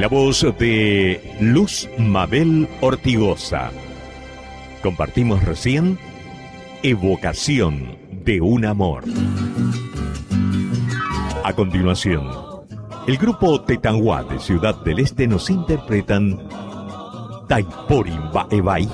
En la voz de Luz Mabel Ortigosa. Compartimos recién Evocación de un amor. A continuación, el grupo Tetanguá de Ciudad del Este nos interpretan Taiporin Baebai.